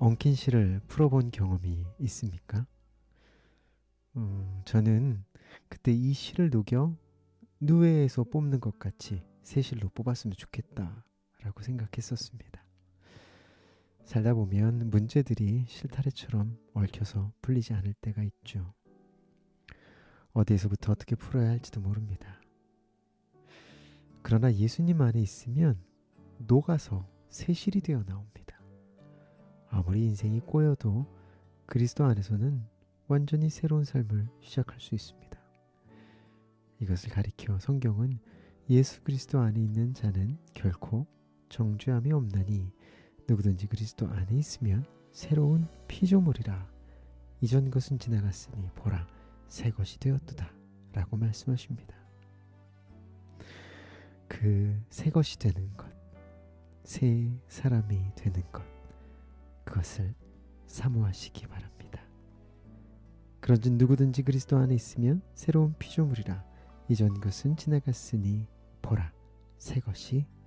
엉킨 실을 풀어본 경험이 있습니까? 저는 그때 이 실을 녹여 누에에서 뽑는 것 같이 새 실로 뽑았으면 좋겠다라고 생각했었습니다. 살다 보면 문제들이 실타래처럼 얽혀서 풀리지 않을 때가 있죠. 어디에서부터 어떻게 풀어야 할지도 모릅니다. 그러나 예수님 안에 있으면 녹아서 새 실이 되어 나옵니다. 아무리 인생이 꼬여도 그리스도 안에서는 완전히 새로운 삶을 시작할 수 있습니다. 이것을 가리켜 성경은 예수 그리스도 안에 있는 자는 결코 정죄함이 없나니 누구든지 그리스도 안에 있으면 새로운 피조물이라 이전 것은 지나갔으니 보라 새 것이 되었도다 라고 말씀하십니다. 그 새 것이 되는 것, 새 사람이 되는 것, 그것을 사모하시기 바랍니다. 그런즉 누구든지 그리스도 안에 있으면 새로운 피조물이라 이전 것은 지나갔으니 보라 새 것이